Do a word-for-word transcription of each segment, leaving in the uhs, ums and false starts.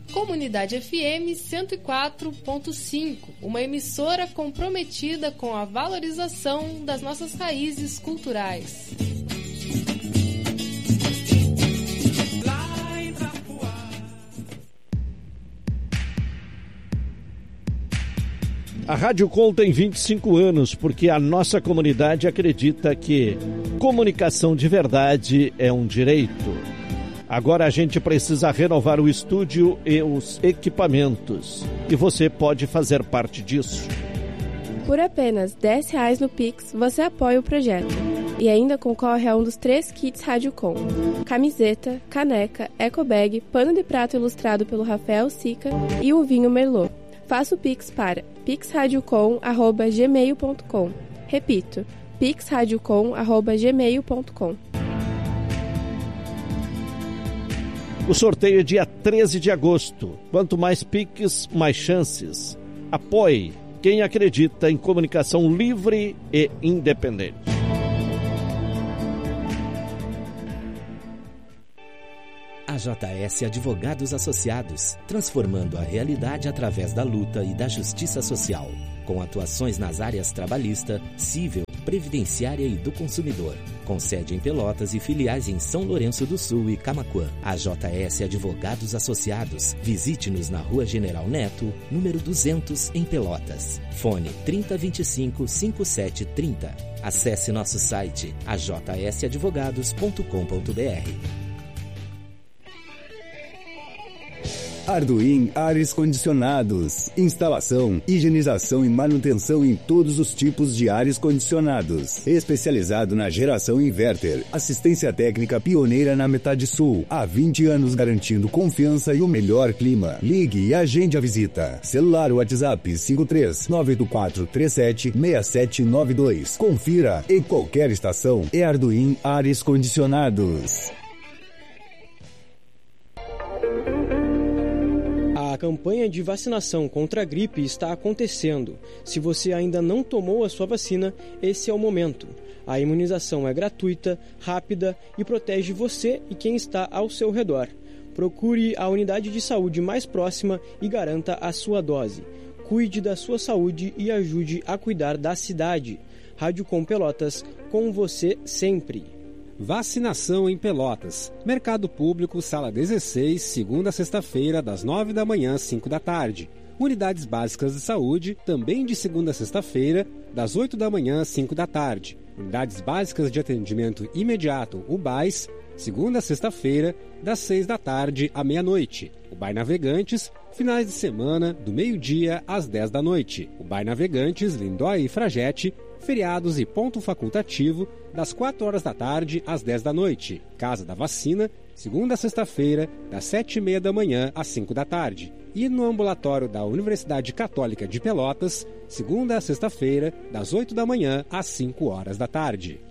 Comunidade F M cento e quatro ponto cinco, uma emissora comprometida com a valorização das nossas raízes culturais. A Rádio Com tem vinte e cinco anos porque a nossa comunidade acredita que comunicação de verdade é um direito. Agora a gente precisa renovar o estúdio e os equipamentos. E você pode fazer parte disso. Por apenas dez reais no Pix, você apoia o projeto. E ainda concorre a um dos três kits Rádio Com. Camiseta, caneca, ecobag, pano de prato ilustrado pelo Rafael Sica e o vinho Merlot. Faça o Pix para pix radio com arroba gmail ponto com. Repito, pix radio com arroba gmail ponto com. O sorteio é dia treze de agosto. Quanto mais Pix, mais chances. Apoie quem acredita em comunicação livre e independente. A J S Advogados Associados, transformando a realidade através da luta e da justiça social, com atuações nas áreas trabalhista, civil, previdenciária e do consumidor, com sede em Pelotas e filiais em São Lourenço do Sul e Camaquã. A J S Advogados Associados, visite-nos na Rua General Neto, número duzentos, em Pelotas. Fone trinta, vinte e cinco, cinquenta e sete, trinta. Acesse nosso site a j s advogados ponto com ponto b r. Arduin Ares Condicionados. Instalação, higienização e manutenção em todos os tipos de ares condicionados. Especializado na geração inverter. Assistência técnica pioneira na metade sul. Há vinte anos garantindo confiança e o melhor clima. Ligue e agende a visita. Celular WhatsApp cinco três nove oito quatro três sete seis sete nove dois. Confira. Em qualquer estação é Arduin Ares Condicionados. A campanha de vacinação contra a gripe está acontecendo. Se você ainda não tomou a sua vacina, esse é o momento. A imunização é gratuita, rápida e protege você e quem está ao seu redor. Procure a unidade de saúde mais próxima e garanta a sua dose. Cuide da sua saúde e ajude a cuidar da cidade. Rádio Com Pelotas, com você sempre. Vacinação em Pelotas. Mercado Público, sala dezesseis, segunda a sexta-feira, das nove da manhã às cinco da tarde. Unidades Básicas de Saúde, também de segunda a sexta-feira, das oito da manhã às cinco da tarde. Unidades Básicas de Atendimento Imediato, U B A S, segunda a sexta-feira, das seis da tarde à meia-noite. O B A I Navegantes, finais de semana, do meio-dia às dez da noite. O B A I Navegantes, Lindóia e Fragete, feriados e ponto facultativo, das quatro horas da tarde às dez da noite. Casa da Vacina, segunda a sexta-feira, das sete e meia da manhã às cinco da tarde. E no ambulatório da Universidade Católica de Pelotas, segunda a sexta-feira, das oito da manhã às cinco horas da tarde.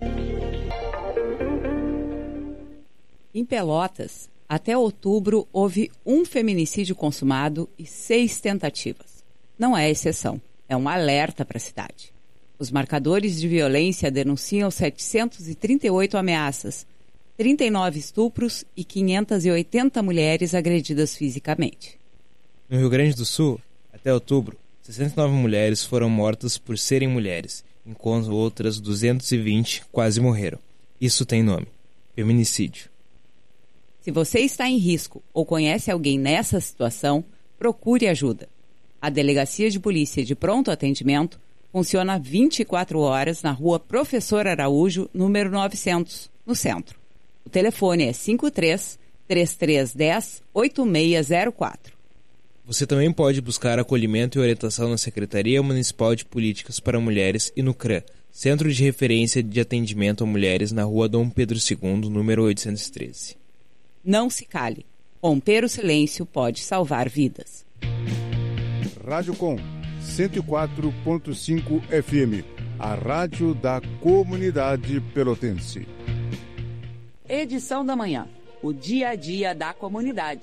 Em Pelotas, até outubro, houve um feminicídio consumado e seis tentativas. Não é exceção, é um alerta para a cidade. Os marcadores de violência denunciam setecentas e trinta e oito ameaças, trinta e nove estupros e quinhentas e oitenta mulheres agredidas fisicamente. No Rio Grande do Sul, até outubro, sessenta e nove mulheres foram mortas por serem mulheres, enquanto outras duzentas e vinte quase morreram. Isso tem nome: feminicídio. Se você está em risco ou conhece alguém nessa situação, procure ajuda. A Delegacia de Polícia de Pronto Atendimento funciona vinte e quatro horas na Rua Professor Araújo, número novecentos, no centro. O telefone é cinco três, três três um zero, oito seis zero quatro. Você também pode buscar acolhimento e orientação na Secretaria Municipal de Políticas para Mulheres e no CRAM, Centro de Referência de Atendimento a Mulheres, na Rua Dom Pedro segundo, número oitocentos e treze. Não se cale. Romper o silêncio pode salvar vidas. Rádio Com cento e quatro ponto cinco F M, a rádio da comunidade pelotense. Edição da manhã, o dia a dia da comunidade.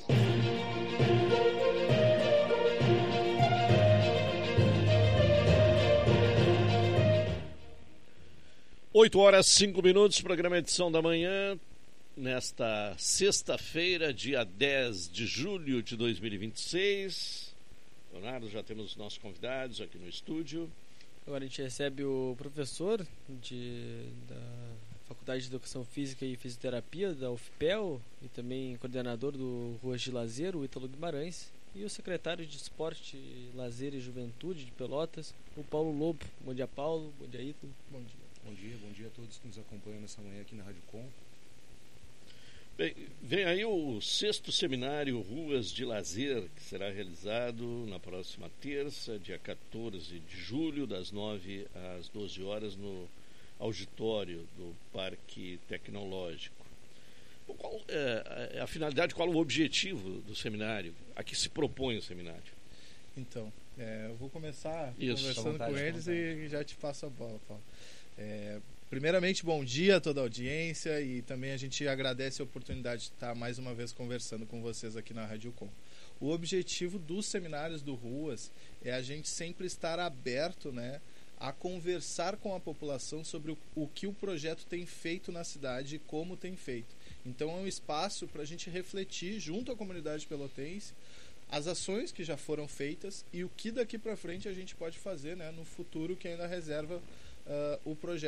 oito horas, cinco minutos, programa Edição da Manhã. nesta sexta-feira, dia dez de julho de dois mil e vinte e seis. Leonardo, já temos os nossos convidados aqui no estúdio. Agora a gente recebe o professor de, da Faculdade de Educação Física e Fisioterapia da U F P E L e também coordenador do Ruas de Lazer, o Ítalo Guimarães, e o secretário de Esporte, Lazer e Juventude de Pelotas, o Paulo Lobo. Bom dia, Paulo. Bom dia, Ítalo. Bom dia. Bom dia, bom dia a todos que nos acompanham nessa manhã aqui na Rádio Com. Bem, vem aí o sexto seminário Ruas de Lazer, que será realizado na próxima terça, dia quatorze de julho, das nove às doze horas, no auditório do Parque Tecnológico. Qual é a finalidade, qual é o objetivo do seminário? A que se propõe o seminário? Então, é, eu vou começar Isso, conversando vontade, com eles e já te passo a bola, Paulo. É, primeiramente, bom dia a toda a audiência e também a gente agradece a oportunidade de estar mais uma vez conversando com vocês aqui na Rádio Com. O objetivo dos seminários do Ruas é a gente sempre estar aberto, né, a conversar com a população sobre o, o que o projeto tem feito na cidade e como tem feito. Então é um espaço para a gente refletir junto à comunidade pelotense as ações que já foram feitas e o que daqui para frente a gente pode fazer, né, no futuro que ainda reserva uh, o projeto.